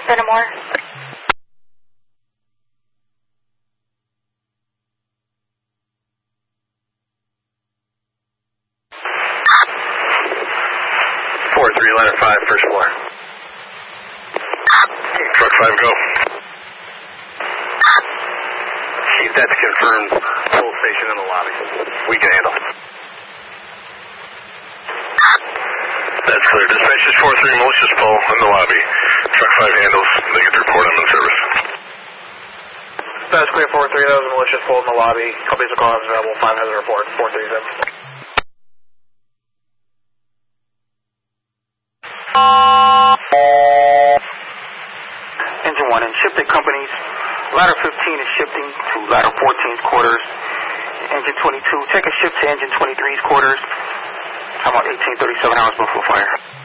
Benamor. 4-3, ladder 5, first floor. Truck 5, go. Chief, that's confirmed. Full station in the lobby. We can handle. That's clear. Dispatch is 4-3, malicious pull in the lobby. Truck 5 handles. They get the report. I'm in service. That's clear, 4-3. That was a malicious pull in the lobby. Companies will call us available. 5 has a report. 4-3-7. Engine 1 and shifting companies. Ladder 15 is shifting to ladder 14's quarters. Engine 22, take a shift to engine 23's quarters. How about 1837 hours before fire?